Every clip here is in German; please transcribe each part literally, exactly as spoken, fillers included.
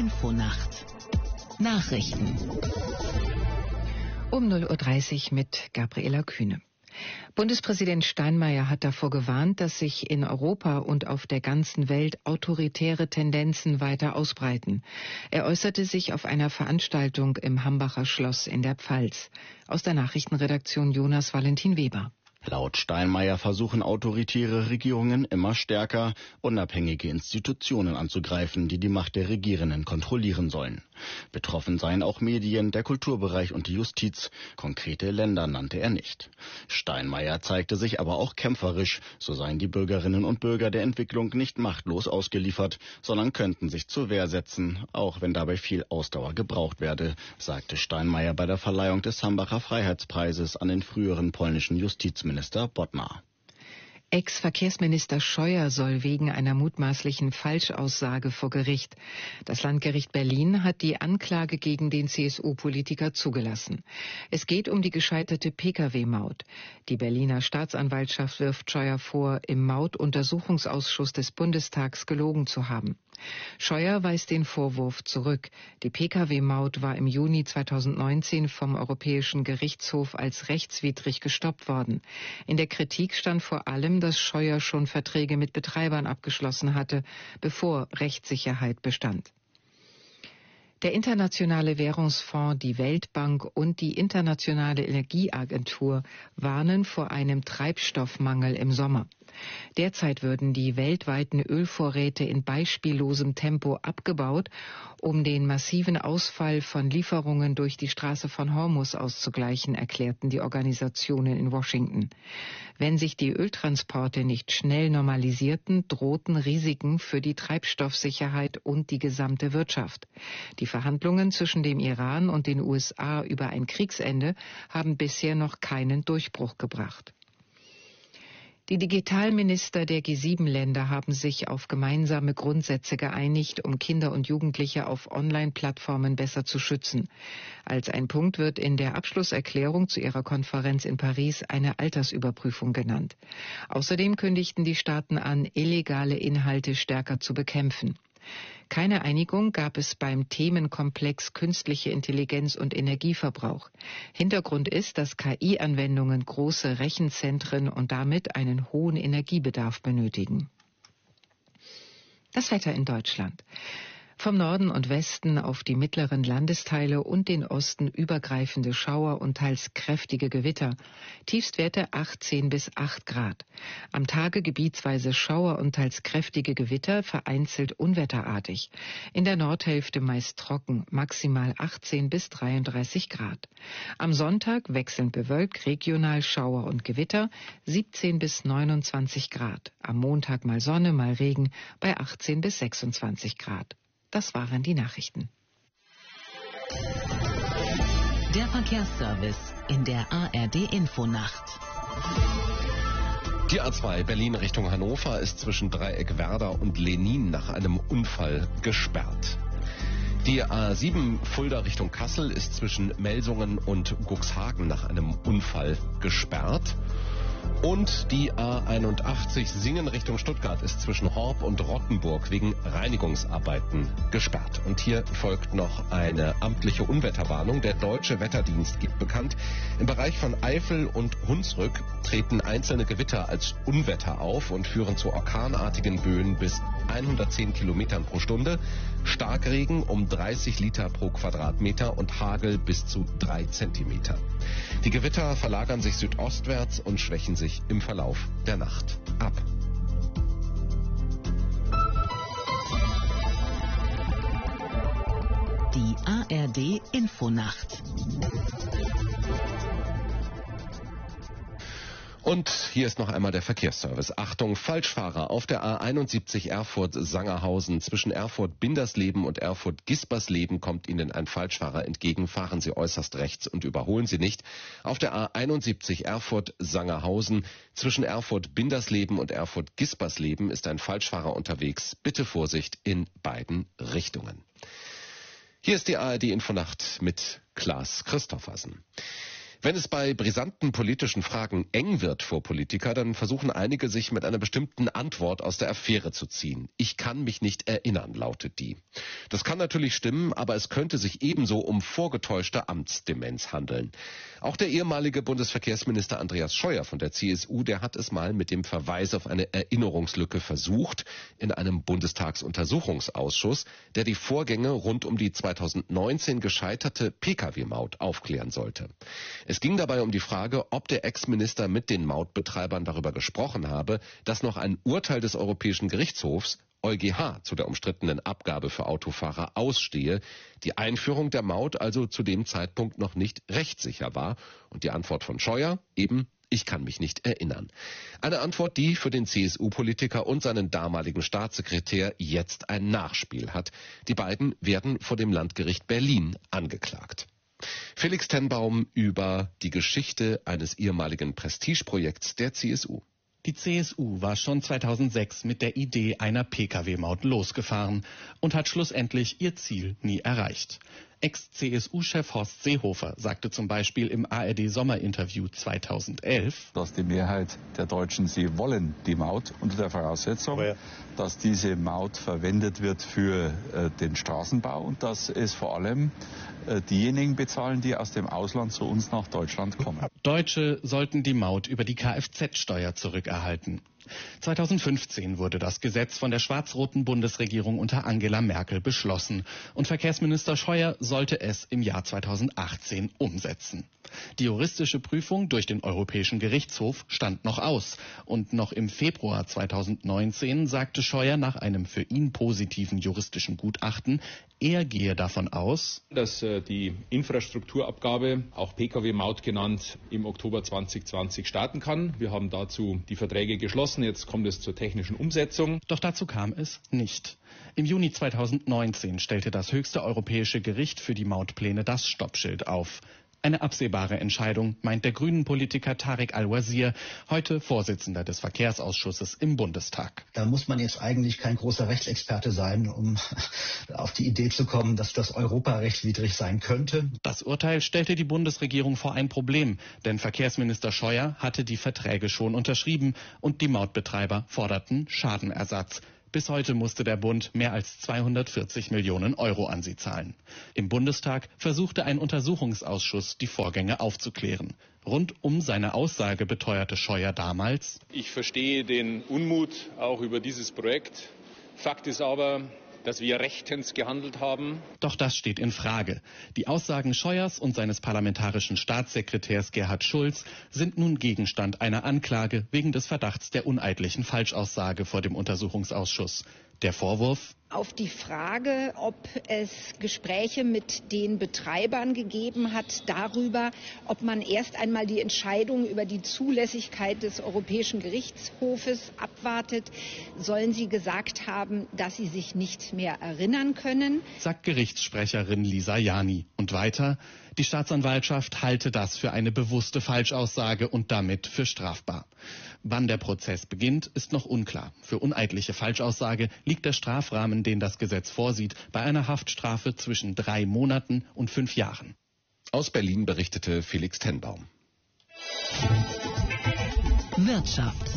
Infonacht Nachrichten um null Uhr dreißig mit Gabriela Kühne. Bundespräsident Steinmeier hat davor gewarnt, dass sich in Europa und auf der ganzen Welt autoritäre Tendenzen weiter ausbreiten. Er äußerte sich auf einer Veranstaltung im Hambacher Schloss in der Pfalz. Aus der Nachrichtenredaktion Jonas Valentin Weber. Laut Steinmeier versuchen autoritäre Regierungen immer stärker, unabhängige Institutionen anzugreifen, die die Macht der Regierenden kontrollieren sollen. Betroffen seien auch Medien, der Kulturbereich und die Justiz. Konkrete Länder nannte er nicht. Steinmeier zeigte sich aber auch kämpferisch. So seien die Bürgerinnen und Bürger der Entwicklung nicht machtlos ausgeliefert, sondern könnten sich zur Wehr setzen, auch wenn dabei viel Ausdauer gebraucht werde, sagte Steinmeier bei der Verleihung des Hambacher Freiheitspreises an den früheren polnischen Justizminister Minister Bodnar. Ex-Verkehrsminister Scheuer soll wegen einer mutmaßlichen Falschaussage vor Gericht. Das Landgericht Berlin hat die Anklage gegen den C S U-Politiker zugelassen. Es geht um die gescheiterte Pkw-Maut. Die Berliner Staatsanwaltschaft wirft Scheuer vor, im Mautuntersuchungsausschuss des Bundestags gelogen zu haben. Scheuer weist den Vorwurf zurück. Die Pkw-Maut war im Juni zweitausendneunzehn vom Europäischen Gerichtshof als rechtswidrig gestoppt worden. In der Kritik stand vor allem, dass Scheuer schon Verträge mit Betreibern abgeschlossen hatte, bevor Rechtssicherheit bestand. Der Internationale Währungsfonds, die Weltbank und die Internationale Energieagentur warnen vor einem Treibstoffmangel im Sommer. Derzeit würden die weltweiten Ölvorräte in beispiellosem Tempo abgebaut, um den massiven Ausfall von Lieferungen durch die Straße von Hormuz auszugleichen, erklärten die Organisationen in Washington. Wenn sich die Öltransporte nicht schnell normalisierten, drohten Risiken für die Treibstoffsicherheit und die gesamte Wirtschaft. Die Verhandlungen zwischen dem Iran und den U S A über ein Kriegsende haben bisher noch keinen Durchbruch gebracht. Die Digitalminister der G sieben Länder haben sich auf gemeinsame Grundsätze geeinigt, um Kinder und Jugendliche auf Online-Plattformen besser zu schützen. Als ein Punkt wird in der Abschlusserklärung zu ihrer Konferenz in Paris eine Altersüberprüfung genannt. Außerdem kündigten die Staaten an, illegale Inhalte stärker zu bekämpfen. Keine Einigung gab es beim Themenkomplex künstliche Intelligenz und Energieverbrauch. Hintergrund ist, dass K I-Anwendungen große Rechenzentren und damit einen hohen Energiebedarf benötigen. Das Wetter in Deutschland. Vom Norden und Westen auf die mittleren Landesteile und den Osten übergreifende Schauer und teils kräftige Gewitter. Tiefstwerte achtzehn bis acht Grad. Am Tage gebietsweise Schauer und teils kräftige Gewitter, vereinzelt unwetterartig. In der Nordhälfte meist trocken, maximal achtzehn bis dreiunddreißig Grad. Am Sonntag wechselnd bewölkt, regional Schauer und Gewitter, siebzehn bis neunundzwanzig Grad. Am Montag mal Sonne, mal Regen bei achtzehn bis sechsundzwanzig Grad. Das waren die Nachrichten. Der Verkehrsservice in der A R D-Infonacht. Die A zwei Berlin Richtung Hannover ist zwischen Dreieck Werder und Lenin nach einem Unfall gesperrt. Die A sieben Fulda Richtung Kassel ist zwischen Melsungen und Cuxhaven nach einem Unfall gesperrt. Und die A einundachtzig Singen Richtung Stuttgart ist zwischen Horb und Rottenburg wegen Reinigungsarbeiten gesperrt. Und hier folgt noch eine amtliche Unwetterwarnung. Der Deutsche Wetterdienst gibt bekannt, im Bereich von Eifel und Hunsrück treten einzelne Gewitter als Unwetter auf und führen zu orkanartigen Böen bis hundertzehn Kilometern pro Stunde, Starkregen um dreißig Liter pro Quadratmeter und Hagel bis zu drei Zentimeter. Die Gewitter verlagern sich südostwärts und schwächen sich im Verlauf der Nacht ab. Die A R D-Infonacht. Und hier ist noch einmal der Verkehrsservice. Achtung, Falschfahrer auf der A einundsiebzig Erfurt-Sangerhausen. Zwischen Erfurt-Bindersleben und Erfurt-Gispersleben kommt Ihnen ein Falschfahrer entgegen. Fahren Sie äußerst rechts und überholen Sie nicht. Auf der A einundsiebzig Erfurt-Sangerhausen zwischen Erfurt-Bindersleben und Erfurt-Gispersleben ist ein Falschfahrer unterwegs. Bitte Vorsicht in beiden Richtungen. Hier ist die A R D-Infonacht mit Klaas Christoffersen. Wenn es bei brisanten politischen Fragen eng wird vor Politiker, dann versuchen einige, sich mit einer bestimmten Antwort aus der Affäre zu ziehen. Ich kann mich nicht erinnern, lautet die. Das kann natürlich stimmen, aber es könnte sich ebenso um vorgetäuschte Amtsdemenz handeln. Auch der ehemalige Bundesverkehrsminister Andreas Scheuer von der C S U, der hat es mal mit dem Verweis auf eine Erinnerungslücke versucht in einem Bundestagsuntersuchungsausschuss, der die Vorgänge rund um die zweitausendneunzehn gescheiterte Pkw-Maut aufklären sollte. Es ging dabei um die Frage, ob der Ex-Minister mit den Mautbetreibern darüber gesprochen habe, dass noch ein Urteil des Europäischen Gerichtshofs EuGH zu der umstrittenen Abgabe für Autofahrer ausstehe, die Einführung der Maut also zu dem Zeitpunkt noch nicht rechtssicher war. Und die Antwort von Scheuer eben: Ich kann mich nicht erinnern. Eine Antwort, die für den C S U-Politiker und seinen damaligen Staatssekretär jetzt ein Nachspiel hat. Die beiden werden vor dem Landgericht Berlin angeklagt. Felix Tenbaum über die Geschichte eines ehemaligen Prestigeprojekts der C S U. Die C S U war schon zweitausendsechs mit der Idee einer Pkw-Maut losgefahren und hat schlussendlich ihr Ziel nie erreicht. Ex-C S U-Chef Horst Seehofer sagte zum Beispiel im A R D-Sommerinterview zweitausendelf, dass die Mehrheit der Deutschen, sie wollen die Maut unter der Voraussetzung, ja, dass diese Maut verwendet wird für äh, den Straßenbau und dass es vor allem äh, diejenigen bezahlen, die aus dem Ausland zu uns nach Deutschland kommen. Deutsche sollten die Maut über die Kfz-Steuer zurückerhalten. zweitausendfünfzehn wurde das Gesetz von der schwarz-roten Bundesregierung unter Angela Merkel beschlossen und Verkehrsminister Scheuer sollte es im Jahr zweitausendachtzehn umsetzen. Die juristische Prüfung durch den Europäischen Gerichtshof stand noch aus und noch im Februar zweitausendneunzehn sagte Scheuer nach einem für ihn positiven juristischen Gutachten, er gehe davon aus, dass äh, die Infrastrukturabgabe, auch Pkw-Maut genannt, im Oktober zweitausendzwanzig starten kann. Wir haben dazu die Verträge geschlossen. Jetzt kommt es zur technischen Umsetzung. Doch dazu kam es nicht. Im Juni zweitausendneunzehn stellte das höchste europäische Gericht für die Mautpläne das Stoppschild auf. Eine absehbare Entscheidung, meint der Grünen-Politiker Tarek Al-Wazir, heute Vorsitzender des Verkehrsausschusses im Bundestag. Da muss man jetzt eigentlich kein großer Rechtsexperte sein, um auf die Idee zu kommen, dass das europarechtswidrig sein könnte. Das Urteil stellte die Bundesregierung vor ein Problem, denn Verkehrsminister Scheuer hatte die Verträge schon unterschrieben und die Mautbetreiber forderten Schadenersatz. Bis heute musste der Bund mehr als zweihundertvierzig Millionen Euro an sie zahlen. Im Bundestag versuchte ein Untersuchungsausschuss, die Vorgänge aufzuklären. Rund um seine Aussage beteuerte Scheuer damals: Ich verstehe den Unmut auch über dieses Projekt. Fakt ist aber, dass wir rechtens gehandelt haben. Doch das steht in Frage. Die Aussagen Scheuers und seines parlamentarischen Staatssekretärs Gerhard Schulz sind nun Gegenstand einer Anklage wegen des Verdachts der uneidlichen Falschaussage vor dem Untersuchungsausschuss. Der Vorwurf: Auf die Frage, ob es Gespräche mit den Betreibern gegeben hat darüber, ob man erst einmal die Entscheidung über die Zulässigkeit des Europäischen Gerichtshofes abwartet, sollen Sie gesagt haben, dass Sie sich nicht mehr erinnern können, sagt Gerichtssprecherin Lisa Jani. Und weiter: Die Staatsanwaltschaft halte das für eine bewusste Falschaussage und damit für strafbar. Wann der Prozess beginnt, ist noch unklar. Für uneidliche Falschaussage liegt der Strafrahmen, den das Gesetz vorsieht, bei einer Haftstrafe zwischen drei Monaten und fünf Jahren. Aus Berlin berichtete Felix Tenbaum. Wirtschaft.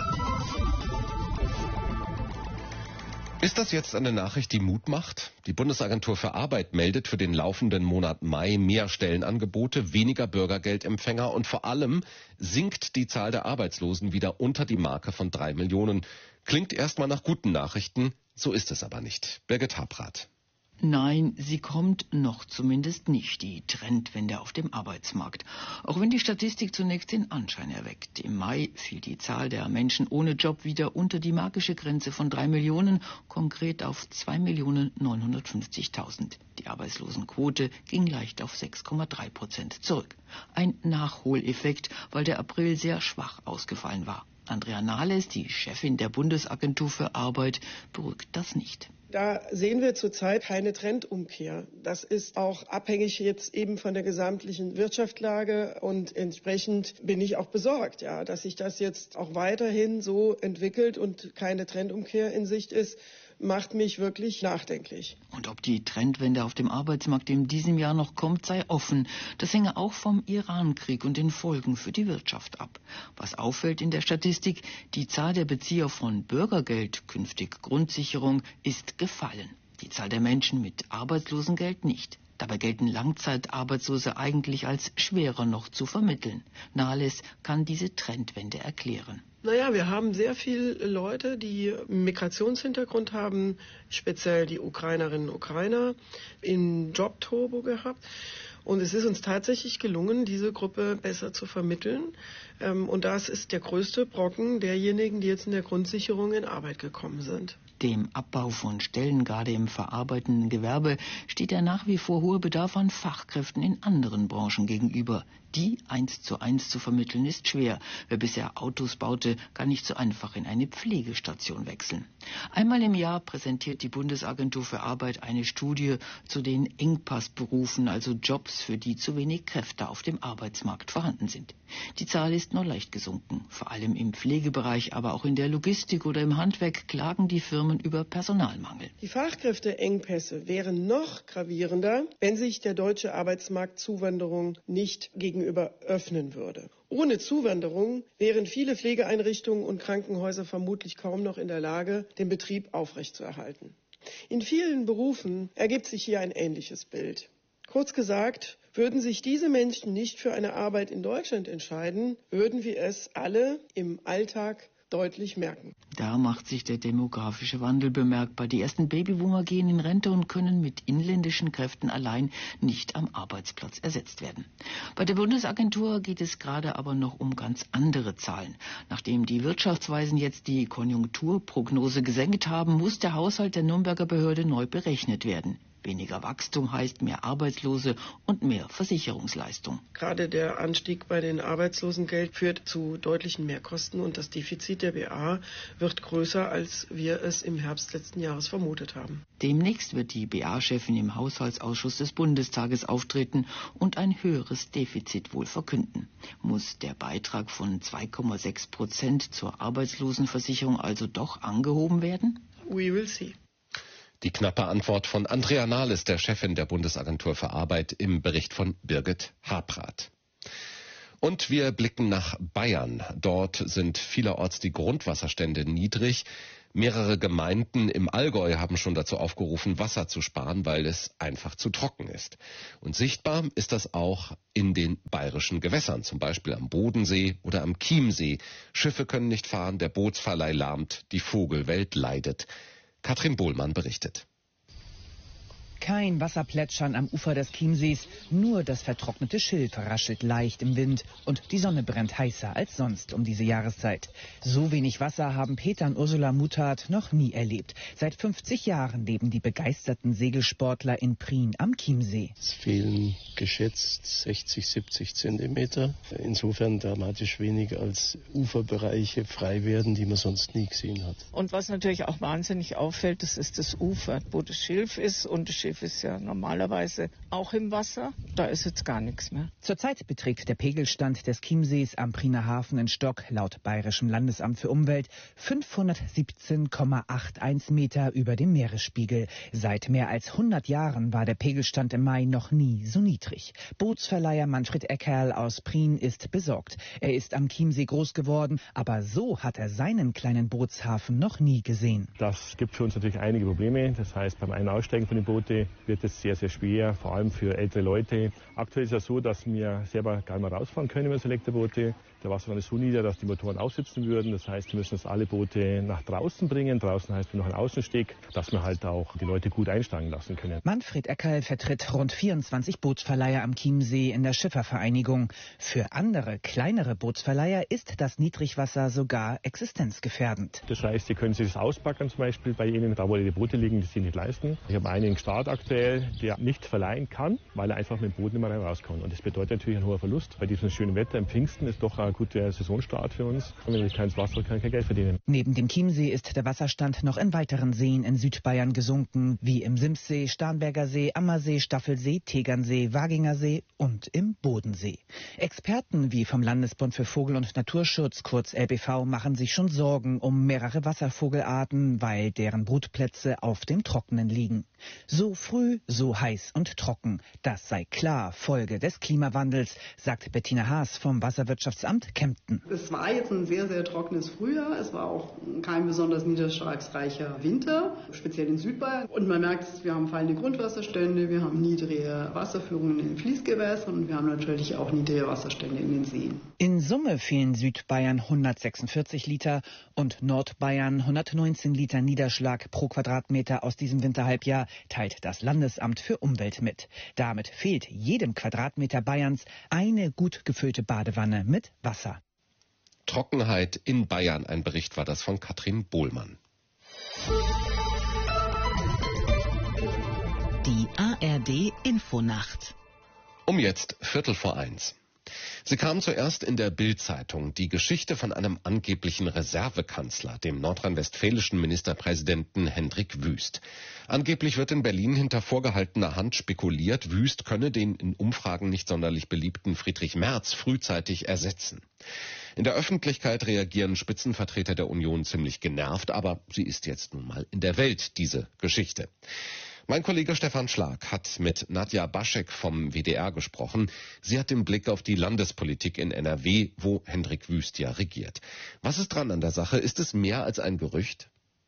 Ist das jetzt eine Nachricht, die Mut macht? Die Bundesagentur für Arbeit meldet für den laufenden Monat Mai mehr Stellenangebote, weniger Bürgergeldempfänger und vor allem sinkt die Zahl der Arbeitslosen wieder unter die Marke von drei Millionen. Klingt erstmal nach guten Nachrichten, so ist es aber nicht. Birgit Habrath. Nein, sie kommt noch zumindest nicht, die Trendwende auf dem Arbeitsmarkt. Auch wenn die Statistik zunächst den Anschein erweckt. Im Mai fiel die Zahl der Menschen ohne Job wieder unter die magische Grenze von drei Millionen, konkret auf zwei Millionen neunhundertfünfzigtausend. Die Arbeitslosenquote ging leicht auf sechs Komma drei Prozent zurück. Ein Nachholeffekt, weil der April sehr schwach ausgefallen war. Andrea Nahles, die Chefin der Bundesagentur für Arbeit, beruhigt das nicht. Da sehen wir zurzeit keine Trendumkehr. Das ist auch abhängig jetzt eben von der gesamtlichen Wirtschaftslage und entsprechend bin ich auch besorgt, ja, dass sich das jetzt auch weiterhin so entwickelt und keine Trendumkehr in Sicht ist, macht mich wirklich nachdenklich. Und ob die Trendwende auf dem Arbeitsmarkt in diesem Jahr noch kommt, sei offen. Das hänge auch vom Iran-Krieg und den Folgen für die Wirtschaft ab. Was auffällt in der Statistik, die Zahl der Bezieher von Bürgergeld, künftig Grundsicherung, ist gefallen. Die Zahl der Menschen mit Arbeitslosengeld nicht. Dabei gelten Langzeitarbeitslose eigentlich als schwerer noch zu vermitteln. Nahles kann diese Trendwende erklären. Naja, wir haben sehr viele Leute, die Migrationshintergrund haben, speziell die Ukrainerinnen und Ukrainer, in Jobturbo gehabt. Und es ist uns tatsächlich gelungen, diese Gruppe besser zu vermitteln. Und das ist der größte Brocken derjenigen, die jetzt in der Grundsicherung in Arbeit gekommen sind. Dem Abbau von Stellen, gerade im verarbeitenden Gewerbe, steht der nach wie vor hohe Bedarf an Fachkräften in anderen Branchen gegenüber. Die eins zu eins zu vermitteln ist schwer. Wer bisher Autos baute, kann nicht so einfach in eine Pflegestation wechseln. Einmal im Jahr präsentiert die Bundesagentur für Arbeit eine Studie zu den Engpassberufen, also Jobs, für die zu wenig Kräfte auf dem Arbeitsmarkt vorhanden sind. Die Zahl ist nur leicht gesunken. Vor allem im Pflegebereich, aber auch in der Logistik oder im Handwerk klagen die Firmen über Personalmangel. Die Fachkräfteengpässe wären noch gravierender, wenn sich der deutsche Arbeitsmarkt Zuwanderung nicht gegenüber öffnen würde. Ohne Zuwanderung wären viele Pflegeeinrichtungen und Krankenhäuser vermutlich kaum noch in der Lage, den Betrieb aufrechtzuerhalten. In vielen Berufen ergibt sich hier ein ähnliches Bild. Kurz gesagt, würden sich diese Menschen nicht für eine Arbeit in Deutschland entscheiden, würden wir es alle im Alltag deutlich merken. Da macht sich der demografische Wandel bemerkbar. Die ersten Babyboomer gehen in Rente und können mit inländischen Kräften allein nicht am Arbeitsplatz ersetzt werden. Bei der Bundesagentur geht es gerade aber noch um ganz andere Zahlen. Nachdem die Wirtschaftsweisen jetzt die Konjunkturprognose gesenkt haben, muss der Haushalt der Nürnberger Behörde neu berechnet werden. Weniger Wachstum heißt mehr Arbeitslose und mehr Versicherungsleistung. Gerade der Anstieg bei den Arbeitslosengeld führt zu deutlichen Mehrkosten und das Defizit der B A wird größer, als wir es im Herbst letzten Jahres vermutet haben. Demnächst wird die B A-Chefin im Haushaltsausschuss des Bundestages auftreten und ein höheres Defizit wohl verkünden. Muss der Beitrag von zwei Komma sechs Prozent zur Arbeitslosenversicherung also doch angehoben werden? We will see. Die knappe Antwort von Andrea Nahles, der Chefin der Bundesagentur für Arbeit, im Bericht von Birgit Habrath. Und wir blicken nach Bayern. Dort sind vielerorts die Grundwasserstände niedrig. Mehrere Gemeinden im Allgäu haben schon dazu aufgerufen, Wasser zu sparen, weil es einfach zu trocken ist. Und sichtbar ist das auch in den bayerischen Gewässern, zum Beispiel am Bodensee oder am Chiemsee. Schiffe können nicht fahren, der Bootsverleih lahmt, die Vogelwelt leidet. Katrin Bohlmann berichtet. Kein Wasserplätschern am Ufer des Chiemsees, nur das vertrocknete Schilf raschelt leicht im Wind und die Sonne brennt heißer als sonst um diese Jahreszeit. So wenig Wasser haben Peter und Ursula Muthardt noch nie erlebt. Seit fünfzig Jahren leben die begeisterten Segelsportler in Prien am Chiemsee. Es fehlen geschätzt sechzig, siebzig Zentimeter. Insofern dramatisch wenig, als Uferbereiche frei werden, die man sonst nie gesehen hat. Und was natürlich auch wahnsinnig auffällt, das ist das Ufer, wo das Schilf ist, und das Schilf ist ja normalerweise auch im Wasser. Da ist jetzt gar nichts mehr. Zurzeit beträgt der Pegelstand des Chiemsees am Priener Hafen in Stock laut Bayerischem Landesamt für Umwelt fünfhundertsiebzehn Komma einundachtzig Meter über dem Meeresspiegel. Seit mehr als hundert Jahren war der Pegelstand im Mai noch nie so niedrig. Bootsverleiher Manfred Eckerl aus Prien ist besorgt. Er ist am Chiemsee groß geworden, aber so hat er seinen kleinen Bootshafen noch nie gesehen. Das gibt für uns natürlich einige Probleme. Das heißt, beim Ein- und Aussteigen von den Booten wird es sehr, sehr schwer, vor allem für ältere Leute. Aktuell ist es so, dass wir selber gar nicht mehr rausfahren können mit so Elektroboote. Der Wasserstand ist so nieder, dass die Motoren aussitzen würden. Das heißt, wir müssen jetzt alle Boote nach draußen bringen. Draußen heißt noch ein Außensteg, dass wir halt auch die Leute gut einsteigen lassen können. Manfred Eckerl vertritt rund vierundzwanzig Bootsverleiher am Chiemsee in der Schiffervereinigung. Für andere, kleinere Bootsverleiher ist das Niedrigwasser sogar existenzgefährdend. Das heißt, sie können sich das ausbacken, zum Beispiel bei ihnen, da wo die Boote liegen, die sie nicht leisten. Ich habe einigen Start aktuell, der nicht verleihen kann, weil er einfach mit dem Boot nicht mehr rauskommt. Und das bedeutet natürlich ein hoher Verlust. Bei diesem schönen Wetter im Pfingsten ist doch ein guter Saisonstart für uns. Und wenn ich kein Wasser kann, kein Geld verdienen. Neben dem Chiemsee ist der Wasserstand noch in weiteren Seen in Südbayern gesunken, wie im Simssee, Starnberger See, Ammersee, Staffelsee, Tegernsee, Waginger See und im Bodensee. Experten wie vom Landesbund für Vogel- und Naturschutz, kurz L B V, machen sich schon Sorgen um mehrere Wasservogelarten, weil deren Brutplätze auf dem Trockenen liegen. So früh, so heiß und trocken. Das sei klar Folge des Klimawandels, sagt Bettina Haas vom Wasserwirtschaftsamt Kempten. Es war jetzt ein sehr, sehr trockenes Frühjahr. Es war auch kein besonders niederschlagsreicher Winter, speziell in Südbayern. Und man merkt, wir haben fallende Grundwasserstände, wir haben niedrige Wasserführungen in den Fließgewässern und wir haben natürlich auch niedrige Wasserstände in den Seen. In Summe fehlen Südbayern hundertsechsundvierzig Liter und Nordbayern hundertneunzehn Liter Niederschlag pro Quadratmeter aus diesem Winterhalbjahr, teilt das Landesamt für Umwelt mit. Damit fehlt jedem Quadratmeter Bayerns eine gut gefüllte Badewanne mit Wasser. Trockenheit in Bayern, ein Bericht war das von Katrin Bohlmann. Die A R D Infonacht. Um jetzt Viertel vor eins. Sie kam zuerst in der Bild-Zeitung, die Geschichte von einem angeblichen Reservekanzler, dem nordrhein-westfälischen Ministerpräsidenten Hendrik Wüst. Angeblich wird in Berlin hinter vorgehaltener Hand spekuliert, Wüst könne den in Umfragen nicht sonderlich beliebten Friedrich Merz frühzeitig ersetzen. In der Öffentlichkeit reagieren Spitzenvertreter der Union ziemlich genervt, aber sie ist jetzt nun mal in der Welt, diese Geschichte. Mein Kollege Stefan Schlag hat mit Nadja Baschek vom W D R gesprochen. Sie hat den Blick auf die Landespolitik in N R W, wo Hendrik Wüst ja regiert. Was ist dran an der Sache? Ist es mehr als ein Gerücht?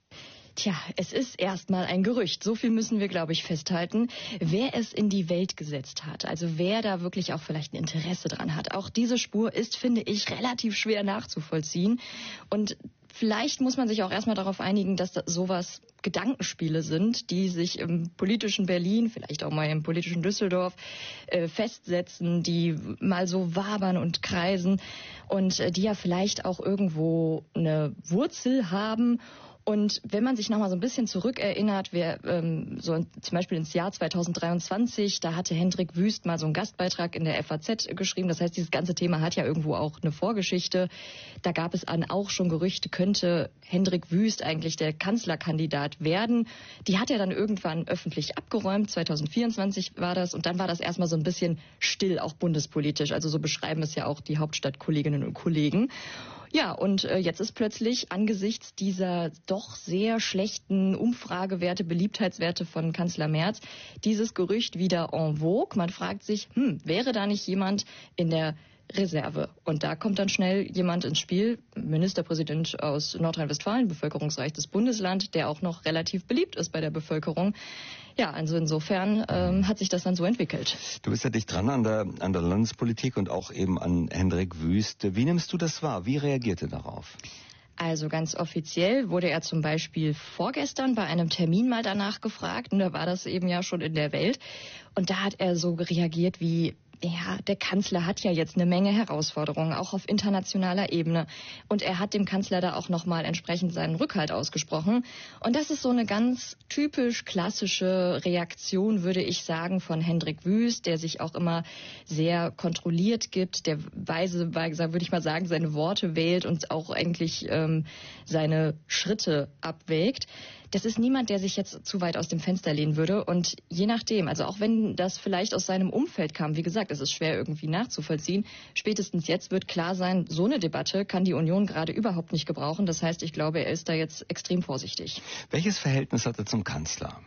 Tja, es ist erstmal ein Gerücht. So viel müssen wir, glaube ich, festhalten. Wer es in die Welt gesetzt hat, also wer da wirklich auch vielleicht ein Interesse dran hat. Auch diese Spur ist, finde ich, relativ schwer nachzuvollziehen. Und vielleicht muss man sich auch erstmal darauf einigen, dass da sowas Gedankenspiele sind, die sich im politischen Berlin, vielleicht auch mal im politischen Düsseldorf äh, festsetzen, die mal so wabern und kreisen und äh, die ja vielleicht auch irgendwo eine Wurzel haben. Und wenn man sich nochmal so ein bisschen zurückerinnert, wir, ähm, so zum Beispiel ins Jahr zweitausenddreiundzwanzig, da hatte Hendrik Wüst mal so einen Gastbeitrag in der F A Z geschrieben. Das heißt, dieses ganze Thema hat ja irgendwo auch eine Vorgeschichte. Da gab es an auch schon Gerüchte, könnte Hendrik Wüst eigentlich der Kanzlerkandidat werden. Die hat er dann irgendwann öffentlich abgeräumt. zweitausendvierundzwanzig war das. Und dann war das erstmal so ein bisschen still, auch bundespolitisch. Also so beschreiben es ja auch die Hauptstadtkolleginnen und Kollegen. Ja, und äh, jetzt ist plötzlich angesichts dieser doch sehr schlechten Umfragewerte, Beliebtheitswerte von Kanzler Merz, dieses Gerücht wieder en vogue. Man fragt sich, hm, wäre da nicht jemand in der Reserve? Und da kommt dann schnell jemand ins Spiel, Ministerpräsident aus Nordrhein-Westfalen, bevölkerungsreichstes Bundesland, der auch noch relativ beliebt ist bei der Bevölkerung. Ja, also insofern ähm, hat sich das dann so entwickelt. Du bist ja dicht dran an der, an der Landespolitik und auch eben an Hendrik Wüst. Wie nimmst du das wahr? Wie reagiert er darauf? Also ganz offiziell wurde er zum Beispiel vorgestern bei einem Termin mal danach gefragt. Und da war das eben ja schon in der Welt. Und da hat er so reagiert wie: Ja, der Kanzler hat ja jetzt eine Menge Herausforderungen, auch auf internationaler Ebene. Und er hat dem Kanzler da auch nochmal entsprechend seinen Rückhalt ausgesprochen. Und das ist so eine ganz typisch klassische Reaktion, würde ich sagen, von Hendrik Wüst, der sich auch immer sehr kontrolliert gibt, der weise, würde ich mal sagen, seine Worte wählt und auch eigentlich ähm, seine Schritte abwägt. Das ist niemand, der sich jetzt zu weit aus dem Fenster lehnen würde. Und je nachdem, also auch wenn das vielleicht aus seinem Umfeld kam, wie gesagt, es ist schwer irgendwie nachzuvollziehen, spätestens jetzt wird klar sein, so eine Debatte kann die Union gerade überhaupt nicht gebrauchen. Das heißt, ich glaube, er ist da jetzt extrem vorsichtig. Welches Verhältnis hat er zum Kanzler?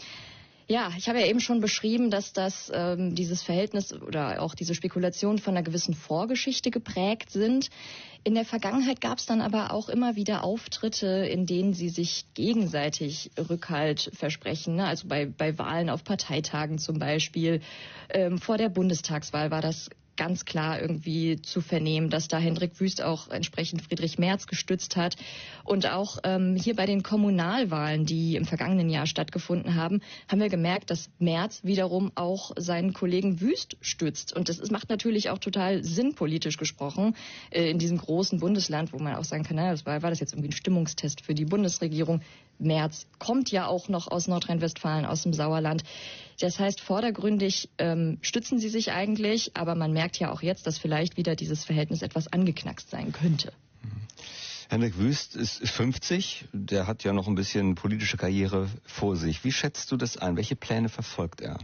Ja, ich habe ja eben schon beschrieben, dass das ähm, dieses Verhältnis oder auch diese Spekulation von einer gewissen Vorgeschichte geprägt sind. In der Vergangenheit gab es dann aber auch immer wieder Auftritte, in denen sie sich gegenseitig Rückhalt versprechen. Ne? Also bei, bei Wahlen auf Parteitagen zum Beispiel. Ähm, vor der Bundestagswahl war das ganz klar irgendwie zu vernehmen, dass da Hendrik Wüst auch entsprechend Friedrich Merz gestützt hat. Und auch ähm, hier bei den Kommunalwahlen, die im vergangenen Jahr stattgefunden haben, haben wir gemerkt, dass Merz wiederum auch seinen Kollegen Wüst stützt. Und das ist, macht natürlich auch total Sinn, politisch gesprochen, äh, in diesem großen Bundesland, wo man auch sagen kann, na, das war, war das jetzt irgendwie ein Stimmungstest für die Bundesregierung. Merz kommt ja auch noch aus Nordrhein-Westfalen, aus dem Sauerland. Das heißt, vordergründig ähm, stützen sie sich eigentlich, aber man merkt ja auch jetzt, dass vielleicht wieder dieses Verhältnis etwas angeknackst sein könnte. Hendrik Wüst ist fünfzig, der hat ja noch ein bisschen politische Karriere vor sich. Wie schätzt du das ein? Welche Pläne verfolgt er?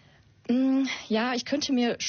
Ja, ich könnte mir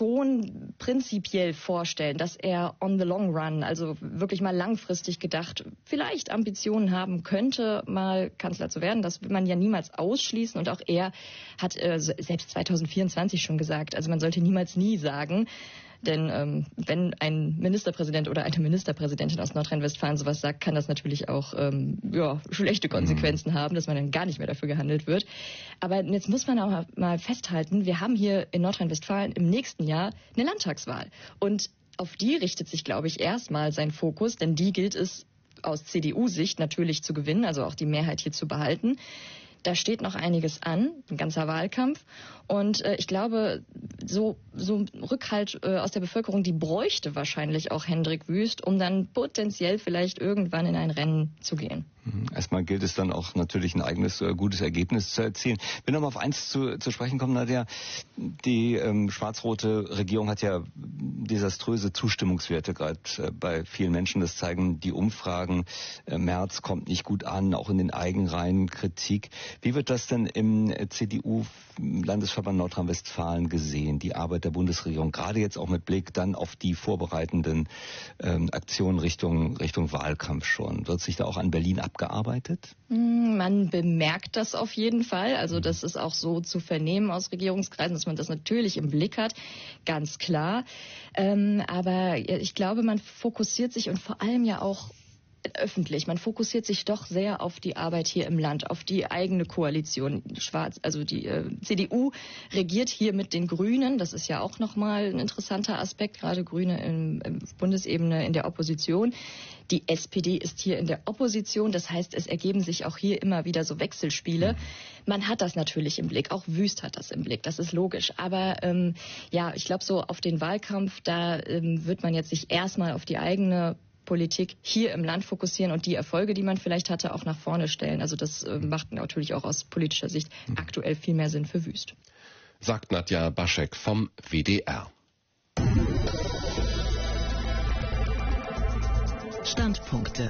schon prinzipiell vorstellen, dass er on the long run, also wirklich mal langfristig gedacht, vielleicht Ambitionen haben könnte, mal Kanzler zu werden. Das will man ja niemals ausschließen. Und auch er hat äh, selbst zwanzig vierundzwanzig schon gesagt, also man sollte niemals nie sagen. Denn ähm, wenn ein Ministerpräsident oder eine Ministerpräsidentin aus Nordrhein-Westfalen sowas sagt, kann das natürlich auch ähm, ja, schlechte Konsequenzen mhm. haben, dass man dann gar nicht mehr dafür gehandelt wird. Aber jetzt muss man auch mal festhalten, wir haben hier in Nordrhein-Westfalen im nächsten Jahr eine Landtagswahl. Und auf die richtet sich, glaube ich, erstmal sein Fokus, denn die gilt es aus C D U-Sicht natürlich zu gewinnen, also auch die Mehrheit hier zu behalten. Da steht noch einiges an, ein ganzer Wahlkampf. Und äh, ich glaube, so, so Rückhalt äh, aus der Bevölkerung, die bräuchte wahrscheinlich auch Hendrik Wüst, um dann potenziell vielleicht irgendwann in ein Rennen zu gehen. Erstmal gilt es dann auch natürlich ein eigenes äh, gutes Ergebnis zu erzielen. Ich will noch mal auf eins zu, zu sprechen kommen, Nadja. Die ähm, schwarz-rote Regierung hat ja desaströse Zustimmungswerte gerade äh, bei vielen Menschen. Das zeigen die Umfragen. Äh, Merz kommt nicht gut an, auch in den Eigenreihen Kritik. Wie wird das denn im C D U-Landesverband Nordrhein-Westfalen gesehen, die Arbeit der Bundesregierung, gerade jetzt auch mit Blick dann auf die vorbereitenden ähm, Aktionen Richtung, Richtung Wahlkampf schon? Wird sich da auch an Berlin abgearbeitet? Man bemerkt das auf jeden Fall. Also das ist auch so zu vernehmen aus Regierungskreisen, dass man das natürlich im Blick hat, ganz klar. Ähm, aber ich glaube, man fokussiert sich und vor allem ja auch öffentlich. Man fokussiert sich doch sehr auf die Arbeit hier im Land, auf die eigene Koalition. Schwarz, also die äh, C D U regiert hier mit den Grünen. Das ist ja auch nochmal ein interessanter Aspekt, gerade Grüne in, in Bundesebene in der Opposition. Die S P D ist hier in der Opposition. Das heißt, es ergeben sich auch hier immer wieder so Wechselspiele. Man hat das natürlich im Blick. Auch Wüst hat das im Blick. Das ist logisch. Aber ähm, ja, ich glaube, so auf den Wahlkampf, da ähm, wird man jetzt sich erstmal auf die eigene Politik hier im Land fokussieren und die Erfolge, die man vielleicht hatte, auch nach vorne stellen. Also das äh, macht natürlich auch aus politischer Sicht aktuell viel mehr Sinn für Wüst. Sagt Nadja Baschek vom W D R. Standpunkte.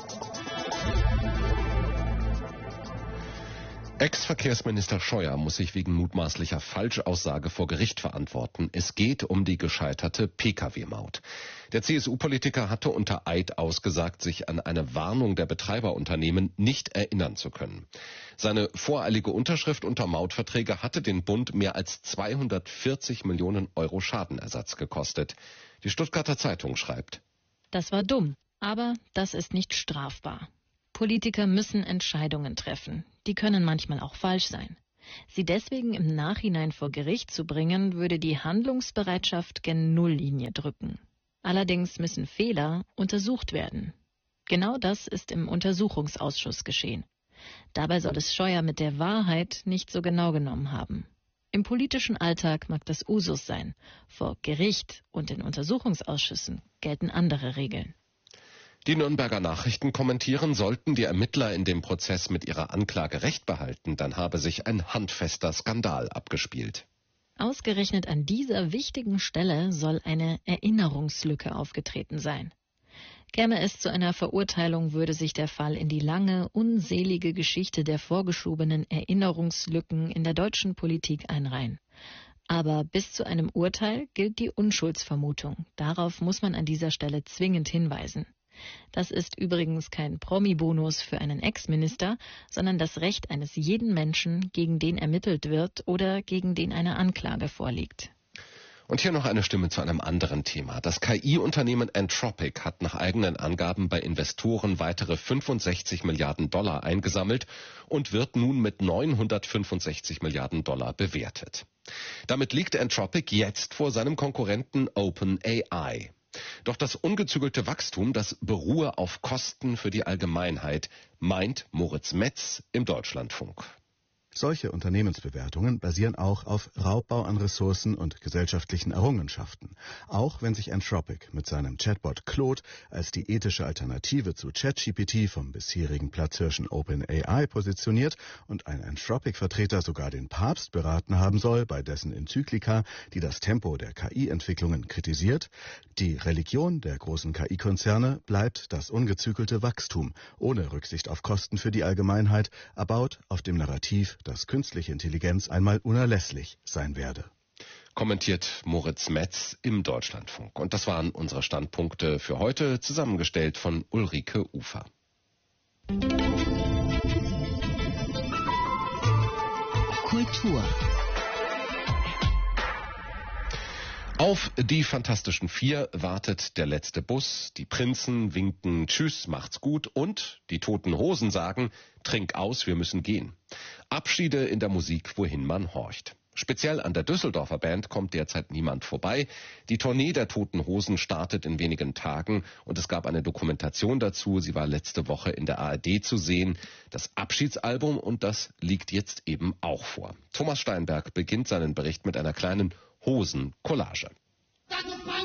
Ex-Verkehrsminister Scheuer muss sich wegen mutmaßlicher Falschaussage vor Gericht verantworten. Es geht um die gescheiterte P K W-Maut. Der C S U-Politiker hatte unter Eid ausgesagt, sich an eine Warnung der Betreiberunternehmen nicht erinnern zu können. Seine voreilige Unterschrift unter Mautverträge hatte den Bund mehr als zweihundertvierzig Millionen Euro Schadenersatz gekostet. Die Stuttgarter Zeitung schreibt: Das war dumm, aber das ist nicht strafbar. Politiker müssen Entscheidungen treffen. Die können manchmal auch falsch sein. Sie deswegen im Nachhinein vor Gericht zu bringen, würde die Handlungsbereitschaft gen Nulllinie drücken. Allerdings müssen Fehler untersucht werden. Genau das ist im Untersuchungsausschuss geschehen. Dabei soll es Scheuer mit der Wahrheit nicht so genau genommen haben. Im politischen Alltag mag das Usus sein. Vor Gericht und in Untersuchungsausschüssen gelten andere Regeln. Die Nürnberger Nachrichten kommentieren, sollten die Ermittler in dem Prozess mit ihrer Anklage Recht behalten, dann habe sich ein handfester Skandal abgespielt. Ausgerechnet an dieser wichtigen Stelle soll eine Erinnerungslücke aufgetreten sein. Käme es zu einer Verurteilung, würde sich der Fall in die lange, unselige Geschichte der vorgeschobenen Erinnerungslücken in der deutschen Politik einreihen. Aber bis zu einem Urteil gilt die Unschuldsvermutung. Darauf muss man an dieser Stelle zwingend hinweisen. Das ist übrigens kein Promi-Bonus für einen Ex-Minister, sondern das Recht eines jeden Menschen, gegen den ermittelt wird oder gegen den eine Anklage vorliegt. Und hier noch eine Stimme zu einem anderen Thema. Das K I-Unternehmen Anthropic hat nach eigenen Angaben bei Investoren weitere fünfundsechzig Milliarden Dollar eingesammelt und wird nun mit neunhundertfünfundsechzig Milliarden Dollar bewertet. Damit liegt Anthropic jetzt vor seinem Konkurrenten OpenAI. Doch das ungezügelte Wachstum, das beruhe auf Kosten für die Allgemeinheit, meint Moritz Metz im Deutschlandfunk. Solche Unternehmensbewertungen basieren auch auf Raubbau an Ressourcen und gesellschaftlichen Errungenschaften. Auch wenn sich Anthropic mit seinem Chatbot Claude als die ethische Alternative zu ChatGPT vom bisherigen Platzhirschen OpenAI positioniert und ein Anthropic-Vertreter sogar den Papst beraten haben soll bei dessen Enzyklika, die das Tempo der K I-Entwicklungen kritisiert, die Religion der großen K I-Konzerne bleibt das ungezügelte Wachstum, ohne Rücksicht auf Kosten für die Allgemeinheit, erbaut auf dem Narrativ, dass künstliche Intelligenz einmal unerlässlich sein werde. Kommentiert Moritz Metz im Deutschlandfunk. Und das waren unsere Standpunkte für heute, zusammengestellt von Ulrike Ufer. Kultur. Auf die Fantastischen Vier wartet der letzte Bus, die Prinzen winken Tschüss, macht's gut und die Toten Hosen sagen, trink aus, wir müssen gehen. Abschiede in der Musik, wohin man horcht. Speziell an der Düsseldorfer Band kommt derzeit niemand vorbei. Die Tournee der Toten Hosen startet in wenigen Tagen und es gab eine Dokumentation dazu. Sie war letzte Woche in der A R D zu sehen. Das Abschiedsalbum und das liegt jetzt eben auch vor. Thomas Steinberg beginnt seinen Bericht mit einer kleinen Hosen-Collage.